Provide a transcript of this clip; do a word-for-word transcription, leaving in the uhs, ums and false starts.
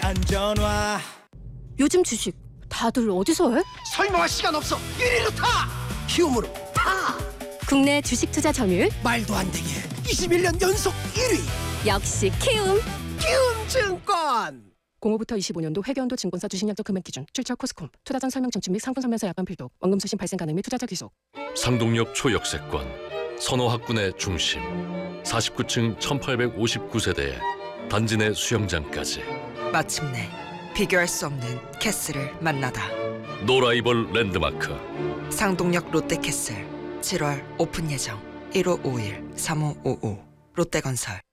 안전화. 요즘 주식 다들 어디서 해? 설명할 시간 없어. 일 위로 타. 키움으로 타. 국내 주식 투자 점유율 말도 안 되게 이십일 년 연속 일 위. 역시 키움. 키움증권. 공오부터 이십오 년도 회계연도 증권사 주식약정 금액 기준 출처 코스콤 투자 전 설명 청취 및 상품 설명서 약관 필독 원금 수신 발생 가능 및 투자자 귀속. 상동역 초역세권 선호학군의 중심 사십구 층 천팔백오십구 세대에 단지 내 수영장까지 마침내 비교할 수 없는 캐슬을 만나다. 노라이벌 랜드마크 상동역 롯데캐슬 칠월 오픈 예정. 일오오일 삼오오오 롯데건설.